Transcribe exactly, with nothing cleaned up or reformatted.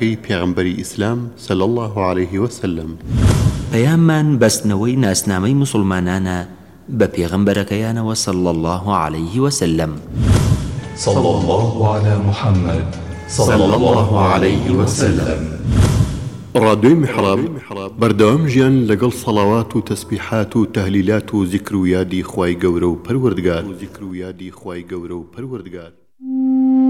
تاکەی پێغەمبەری ئیسلام صلی الله عليه وسلم. پەیاممان بەستنەوەی ناسنامەی مسلمانانە بە پێغەمبەرەکەیانەوە صلی الله عليه وسلم. صلى الله على محمد صلى الله عليه وسلم. ڕادیۆی میحراب بەردەوام ژیان لەگەڵ سەڵاوات و تەسبیحات و تەهلیلات و زیکر و یادی خوای گەورە و پەروەردگار